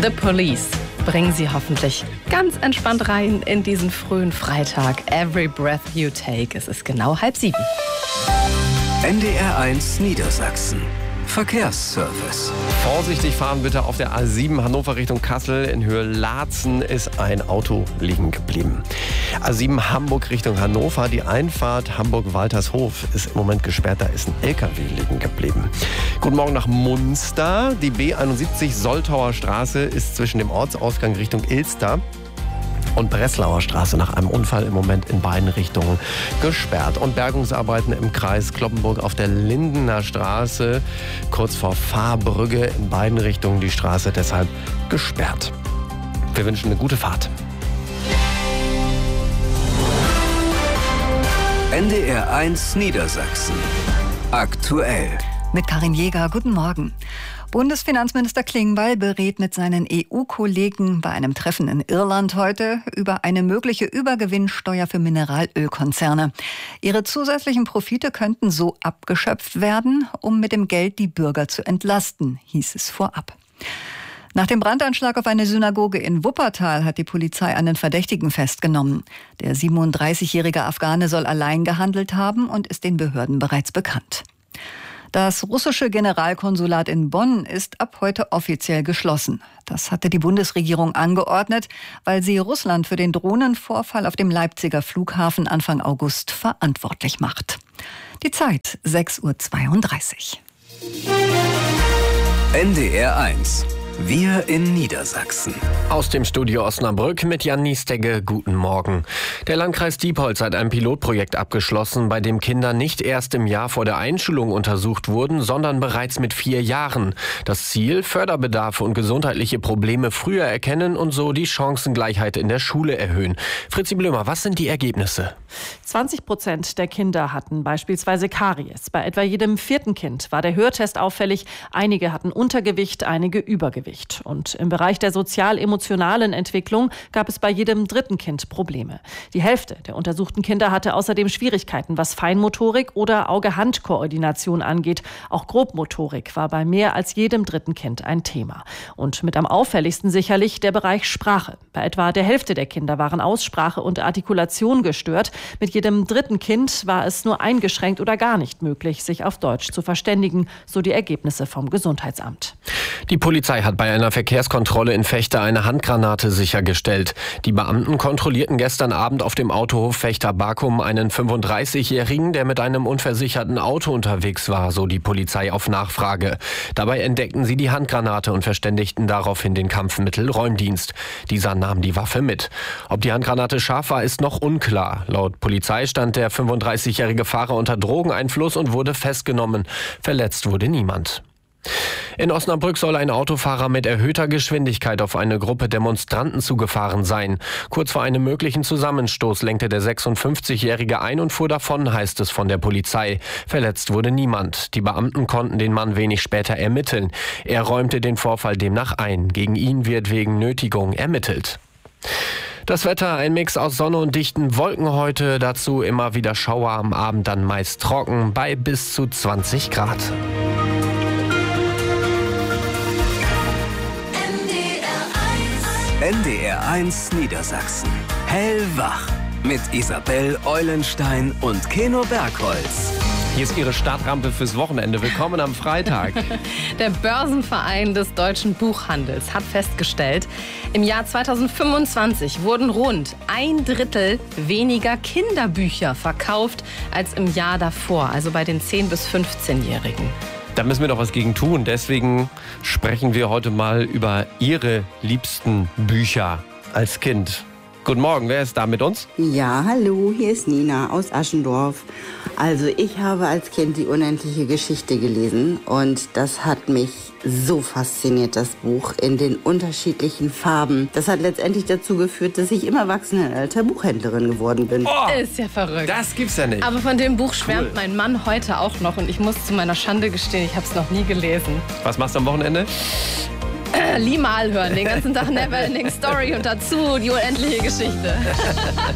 The Police bringen Sie hoffentlich ganz entspannt rein in diesen frühen Freitag. Every breath you take. Es ist genau 6:30. NDR 1 Niedersachsen. Verkehrsservice. Vorsichtig fahren bitte auf der A7 Hannover Richtung Kassel. In Höhe Laatzen ist ein Auto liegen geblieben. A7 Hamburg Richtung Hannover. Die Einfahrt Hamburg-Waltershof ist im Moment gesperrt. Da ist ein LKW liegen geblieben. Guten Morgen nach Munster. Die B71 Soltauer Straße ist zwischen dem Ortsausgang Richtung Ilster und Breslauer Straße nach einem Unfall im Moment in beiden Richtungen gesperrt. Und Bergungsarbeiten im Kreis Cloppenburg auf der Lindener Straße, kurz vor Fahrbrügge, in beiden Richtungen die Straße deshalb gesperrt. Wir wünschen eine gute Fahrt. NDR 1 Niedersachsen. Aktuell. Mit Karin Jäger, guten Morgen. Bundesfinanzminister Klingbeil berät mit seinen EU-Kollegen bei einem Treffen in Irland heute über eine mögliche Übergewinnsteuer für Mineralölkonzerne. Ihre zusätzlichen Profite könnten so abgeschöpft werden, um mit dem Geld die Bürger zu entlasten, hieß es vorab. Nach dem Brandanschlag auf eine Synagoge in Wuppertal hat die Polizei einen Verdächtigen festgenommen. Der 37-jährige Afghane soll allein gehandelt haben und ist den Behörden bereits bekannt. Das russische Generalkonsulat in Bonn ist ab heute offiziell geschlossen. Das hatte die Bundesregierung angeordnet, weil sie Russland für den Drohnenvorfall auf dem Leipziger Flughafen Anfang August verantwortlich macht. Die Zeit 6:32 Uhr. NDR 1. Wir in Niedersachsen. Aus dem Studio Osnabrück mit Jan Niestegge. Guten Morgen. Der Landkreis Diepholz hat ein Pilotprojekt abgeschlossen, bei dem Kinder nicht erst im Jahr vor der Einschulung untersucht wurden, sondern bereits mit 4 Jahren. Das Ziel: Förderbedarfe und gesundheitliche Probleme früher erkennen und so die Chancengleichheit in der Schule erhöhen. Fritzi Blömer, was sind die Ergebnisse? 20% der Kinder hatten beispielsweise Karies. Bei etwa jedem 4. Kind war der Hörtest auffällig. Einige hatten Untergewicht, einige Übergewicht. Und im Bereich der sozial-emotionalen Entwicklung gab es bei jedem 3. Kind Probleme. Die Hälfte der untersuchten Kinder hatte außerdem Schwierigkeiten, was Feinmotorik oder Auge-Hand-Koordination angeht. Auch Grobmotorik war bei mehr als jedem 3. Kind ein Thema. Und mit am auffälligsten sicherlich der Bereich Sprache. Bei etwa der Hälfte der Kinder waren Aussprache und Artikulation gestört. Mit jedem 3. Kind war es nur eingeschränkt oder gar nicht möglich, sich auf Deutsch zu verständigen, so die Ergebnisse vom Gesundheitsamt. Die Polizei hat bei einer Verkehrskontrolle in Vechta eine Handgranate sichergestellt. Die Beamten kontrollierten gestern Abend auf dem Autohof Vechta-Bakum einen 35-Jährigen, der mit einem unversicherten Auto unterwegs war, so die Polizei auf Nachfrage. Dabei entdeckten sie die Handgranate und verständigten daraufhin den Kampfmittelräumdienst. Dieser nahm die Waffe mit. Ob die Handgranate scharf war, ist noch unklar. Laut Polizei stand der 35-jährige Fahrer unter Drogeneinfluss und wurde festgenommen. Verletzt wurde niemand. In Osnabrück soll ein Autofahrer mit erhöhter Geschwindigkeit auf eine Gruppe Demonstranten zugefahren sein. Kurz vor einem möglichen Zusammenstoß lenkte der 56-Jährige ein und fuhr davon, heißt es von der Polizei. Verletzt wurde niemand. Die Beamten konnten den Mann wenig später ermitteln. Er räumte den Vorfall demnach ein. Gegen ihn wird wegen Nötigung ermittelt. Das Wetter: ein Mix aus Sonne und dichten Wolken heute. Dazu immer wieder Schauer, am Abend dann meist trocken bei bis zu 20 Grad. NDR 1 Niedersachsen. Hellwach. Mit Isabel Eulenstein und Keno Bergholz. Hier ist Ihre Startrampe fürs Wochenende. Willkommen am Freitag. Der Börsenverein des deutschen Buchhandels hat festgestellt, im Jahr 2025 wurden rund 1/3 weniger Kinderbücher verkauft als im Jahr davor, also bei den 10- bis 15-Jährigen. Da müssen wir doch was gegen tun. Deswegen sprechen wir heute mal über Ihre liebsten Bücher als Kind. Guten Morgen, wer ist da mit uns? Ja, hallo, hier ist Nina aus Aschendorf. Also ich habe als Kind die unendliche Geschichte gelesen und das hat mich so fasziniert, das Buch, in den unterschiedlichen Farben. Das hat letztendlich dazu geführt, dass ich im Erwachsenenalter Buchhändlerin geworden bin. Oh, ist ja verrückt. Das gibt's ja nicht. Aber von dem Buch schwärmt mein Mann heute auch noch und ich muss zu meiner Schande gestehen, ich habe es noch nie gelesen. Was machst du am Wochenende? Limal hören, den ganzen Tag Neverending Story und dazu die unendliche Geschichte.